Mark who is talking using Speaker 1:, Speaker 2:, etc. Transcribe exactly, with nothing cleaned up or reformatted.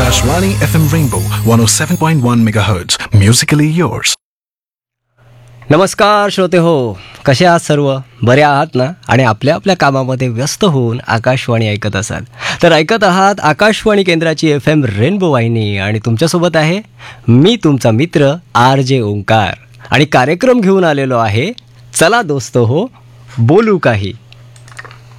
Speaker 1: Akashvani F M Rainbow one oh seven point one megahertz. Musically yours.
Speaker 2: नमस्कार श्रोते हो, कसे आहात सर्व? बरे आहात ना? आणि आपल्या आपल्या कामामध्ये व्यस्त होऊन आकाशवाणी ऐकत असाल तर ऐकत आहात आकाशवाणी केंद्राची एफ एम रेनबो वाहिनी. आणि तुमच्यासोबत आहे मी तुमचा मित्र आर जे ओंकार. आणि कार्यक्रम घेऊन आलेलो आहे चला दोस्त हो बोलू काही.